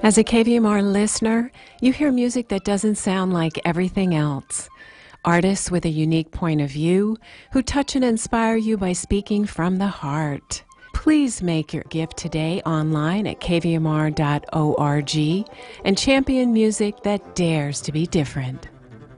As a KVMR listener, you hear music that doesn't sound like everything else. Artists with a unique point of view who touch and inspire you by speaking from the heart. Please make your gift today online at kvmr.org and champion music that dares to be different.